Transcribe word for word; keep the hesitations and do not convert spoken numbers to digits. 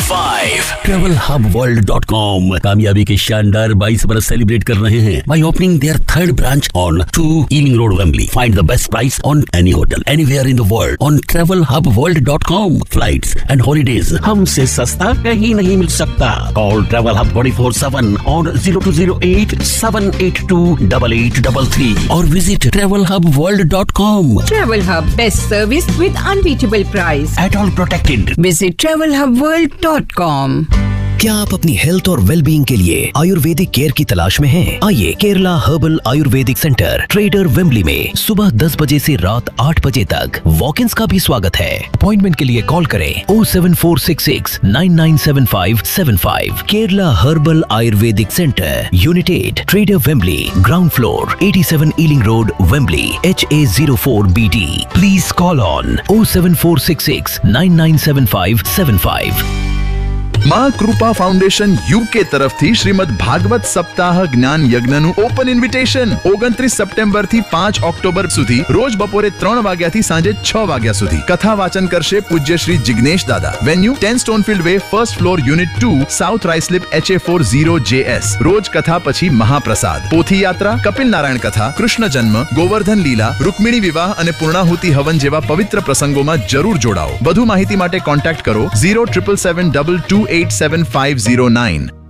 Five travel hub world dot com कामयाबी के शानदार बाईस बरस सेलिब्रेट कर रहे हैं by opening there third branch on to ailing road Wembley. Find the best price on any hotel anywhere in the world on travel hub world dot com. Flights and holidays हमसे सस्ता कहीं नहीं मिल सकता। Call travel hub twenty four seven on zero to zero eight seven eight to double eight double three और visit travel hub world dot com. Travel Hub, best service with unbeatable price. At all protected. Visit travel hub world dot com. क्या आप अपनी health और wellbeing के लिए Ayurvedic care की तलाश में हैं? आइए Kerala herbal Ayurvedic centre trader Wembley में सुबह दस बजे से रात आठ बजे तक वॉक-इन्स का भी स्वागत है। अपॉइंटमेंट के लिए कॉल करें O seven four six six nine nine seven five seven five. Kerala herbal Ayurvedic centre, unit eight, trader Wembley, ground floor, eighty seven ailing road, Wembley, H A zero four B D. Please call on O seven four six six nine nine seven five seven five. માં કૃપા foundation UK તરફથી શ્રીમદ ભાગવત સપ્તાહ જ્ઞાન યજ્ઞનું open invitation ઓગણત્રીસ September થી પાંચ October સુધી રોજ બપોરે ત્રણ વાગ્યાથી સાંજે છ વાગ્યા સુધી કથા વાચન કરશે પૂજ્ય શ્રી જિગ્નેશ દાદા। Venue ten સ્ટોનફિલ્ડ way, first floor, unit two, south રાઇસ્લિપ, H એ ફોર ઝીરો જે એસ। રોજ કથા પછી મહાપ્રસાદ, પોથી યાત્રા, કપિલ નારાયણ કથા, કૃષ્ણ જન્મ, ગોવર્ધન લીલા, રૂકમિણી વિવાહ અને પૂર્ણાહુતિ હવન જેવા પવિત્ર પ્રસંગોમાં જરૂર જોડાઓ। વધુ માહિતી માટે કોન્ટેક્ટ કરો zero triple seven double two eight seven five zero nine।